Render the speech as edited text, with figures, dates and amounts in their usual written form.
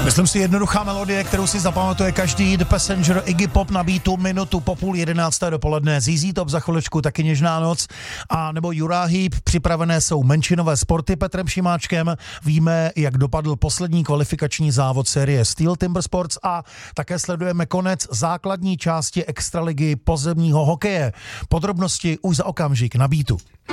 Myslím si jednoduchá melodie, kterou si zapamatuje každý. The Passenger, Iggy Pop na beatu, minutu po 10:30 dopoledne. ZZ Top za chviličku, taky Něžná noc. A nebo Uriah Heep, připravené jsou menšinové sporty Petrem Šimáčkem. Víme, jak dopadl poslední kvalifikační závod série Steel Timber Sports a také sledujeme konec základní části extraligy pozemního hokeje. Podrobnosti už za okamžik na beatu.